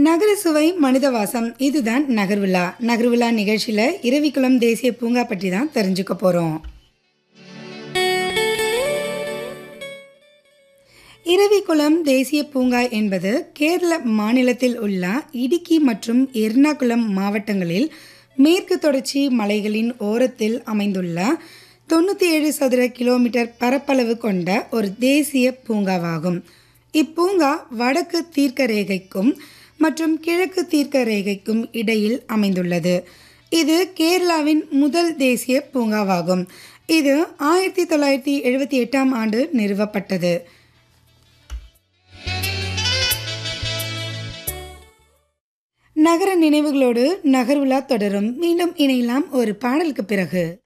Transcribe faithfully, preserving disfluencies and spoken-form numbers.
நகர சுவை மனிதவாசம் இதுதான் நகர்விழா. நகர்விழா நிகழ்ச்சியில் இரவிக்குளம் தேசிய பூங்கா பற்றி தான் தெரிஞ்சுக்க போகிறோம். இரவிக்குளம் தேசிய பூங்கா என்பது கேரள மாநிலத்தில் உள்ள இடுக்கி மற்றும் எர்ணாகுளம் மாவட்டங்களில் மேற்கு தொடர்ச்சி மலைகளின் ஓரத்தில் அமைந்துள்ள தொண்ணூற்றி ஏழு சதுர கிலோமீட்டர் பரப்பளவு கொண்ட ஒரு தேசிய பூங்காவாகும். இப்பூங்கா வடக்கு தீர்க்க ரேகைக்கும் மற்றும் கிழக்கு தீர்க்க ரேகைக்கும் இடையில் அமைந்துள்ளது. இது கேரளாவின் முதல் தேசிய பூங்காவாகும். இது ஆயிரத்தி தொள்ளாயிரத்தி எழுபத்தி எட்டாம் ஆண்டு நிறுவப்பட்டது. நகர நினைவுகளோடு நகர்வுலா தொடரும். மீண்டும் இணையலாம் ஒரு பாடலுக்கு பிறகு.